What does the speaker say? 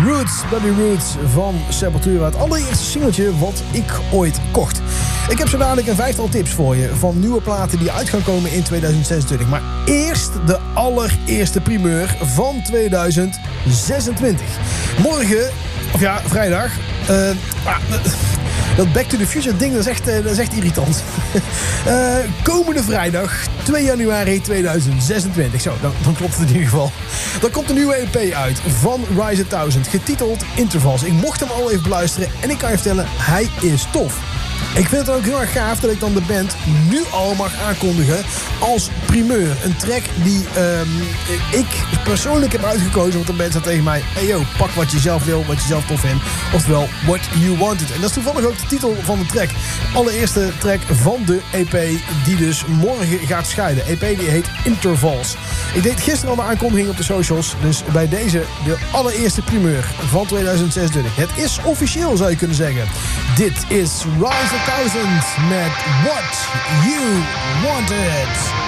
Roots, Bloody Roots van Sepultura. Het allereerste singeltje wat ik ooit kocht. Ik heb zo dadelijk een 5-tal tips voor je van nieuwe platen die uit gaan komen in 2026. Maar eerst de allereerste primeur van 2026. Morgen, of ja, vrijdag. Dat Back to the Future ding, dat is echt irritant. Komende vrijdag, 2 januari 2026. Zo, dan klopt het in ieder geval. Dan komt een nieuwe EP uit van Rise 1000, getiteld Intervals. Ik mocht hem al even beluisteren en ik kan je vertellen, hij is tof. Ik vind het ook heel erg gaaf dat ik dan de band nu al mag aankondigen als primeur. Een track die ik persoonlijk heb uitgekozen. Want de band zei tegen mij, hey yo, pak wat je zelf wil, wat je zelf tof vindt. Oftewel, What You Wanted. En dat is toevallig ook de titel van de track. Allereerste track van de EP die dus morgen gaat scheiden. EP die heet Intervals. Ik deed gisteren al de aankondiging op de socials. Dus bij deze de allereerste primeur van 2026. Het is officieel, zou je kunnen zeggen. Dit is Rise 1000 met What You Wanted.